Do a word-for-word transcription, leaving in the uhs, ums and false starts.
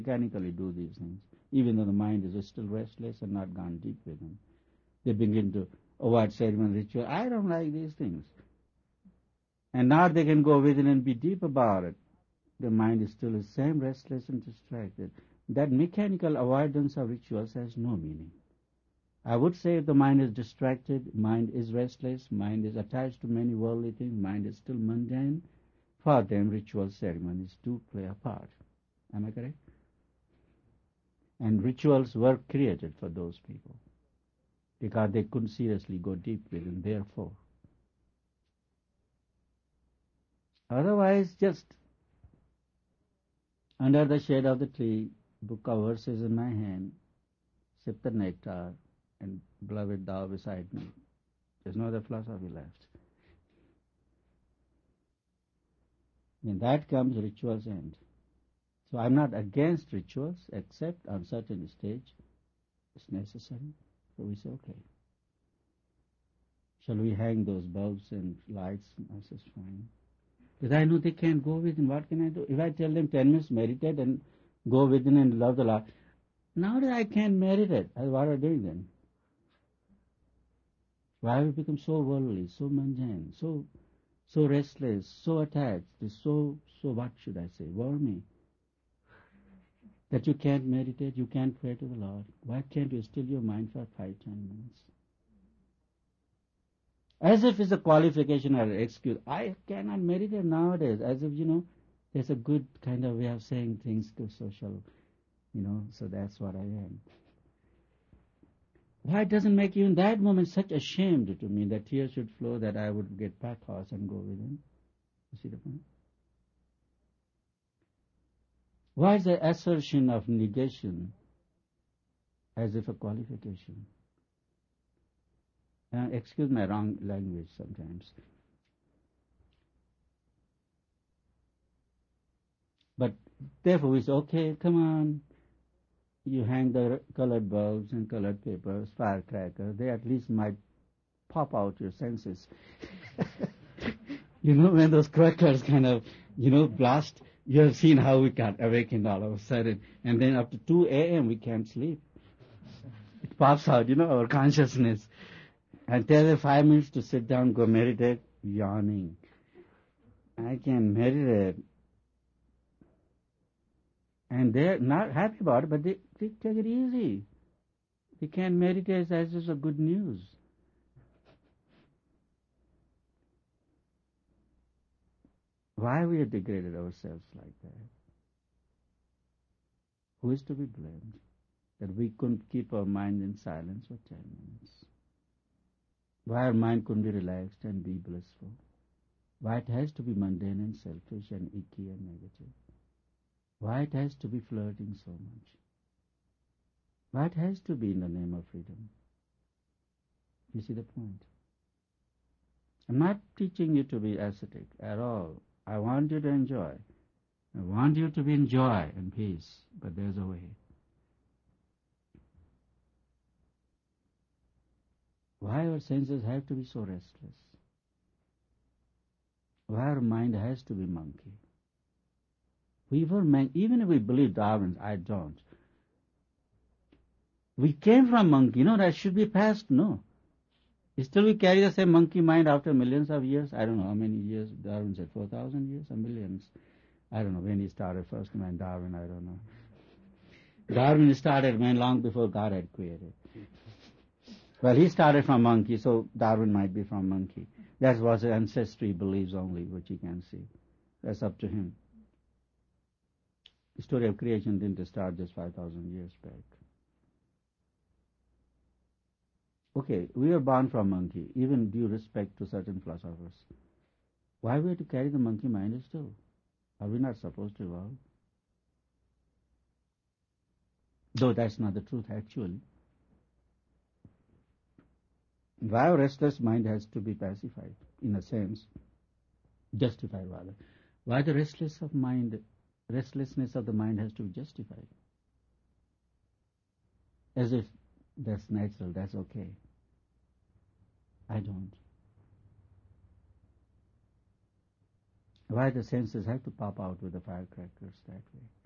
mechanically do these things, even though the mind is still restless and not gone deep within. They begin to avoid ceremony ritual. I don't like these things. And now they can go within and be deep about it. The mind is still the same, restless and distracted. That mechanical avoidance of rituals has no meaning. I would say if the mind is distracted, mind is restless, mind is attached to many worldly things, mind is still mundane, for them ritual ceremonies do play a part. Am I correct? And rituals were created for those people because they couldn't seriously go deep within, therefore. Otherwise, just under the shade of the tree, book of verses in my hand, sip the nectar, and beloved thou beside me. There's no other philosophy left. In that comes ritual's end. So I'm not against rituals, except on certain stage it's necessary. So we say, okay. Shall we hang those bulbs and lights? I says, fine. Because I know they can't go within. What can I do? If I tell them ten minutes meditate and go within and love the Lord, now that I can't meditate, what are I doing then? Why have we become so worldly, so mundane, so so restless, so attached, so, so what should I say, wormy, that you can't meditate, you can't pray to the Lord? Why can't you still your mind for five, ten minutes? As if it's a qualification or an excuse. I cannot meditate nowadays, as if, you know, there's a good kind of way of saying things to social, you know, so that's what I am. Why it doesn't make even that moment such a shame to me that tears should flow that I would get pathos and go within? You see the point? Why is the assertion of negation as if a qualification? Uh, excuse my wrong language sometimes. But therefore we say, okay, come on, you hang the colored bulbs and colored papers, firecrackers, they at least might pop out your senses. You know, when those crackers kind of, you know, blast, you have seen how we got awakened all of a sudden. And then up to two a.m. we can't sleep. It pops out, you know, our consciousness. And tell them five minutes to sit down, go meditate, yawning. I can meditate. And they're not happy about it, but they, they take it easy. They can't meditate as just a good news. Why we have degraded ourselves like that? Who is to be blamed? That we couldn't keep our mind in silence for ten minutes. Why our mind couldn't be relaxed and be blissful? Why it has to be mundane and selfish and icky and negative? Why it has to be flirting so much? Why it has to be in the name of freedom? You see the point? I'm not teaching you to be ascetic at all. I want you to enjoy. I want you to be in joy and peace, but there's a way. Why our senses have to be so restless? Why our mind has to be monkey? We were man- even if we believe Darwin, I don't. We came from monkey, you know, that should be past, no. Still we carry the same monkey mind after millions of years. I don't know how many years. Darwin said four thousand years or millions. I don't know when he started first man Darwin, I don't know. Darwin started man long before God had created. Well, he started from monkey, so Darwin might be from monkey. That was ancestry beliefs only, which he can see. That's up to him. The story of creation didn't start just five thousand years back. Okay, we are born from monkey, even due respect to certain philosophers. Why we have to carry the monkey mind still? Are we not supposed to evolve? Though that's not the truth actually. Why our restless mind has to be pacified, in a sense, justified rather. Why the restless of mind, restlessness of the mind has to be justified? As if that's natural, that's okay. I don't. Why the senses have to pop out with the firecrackers that way?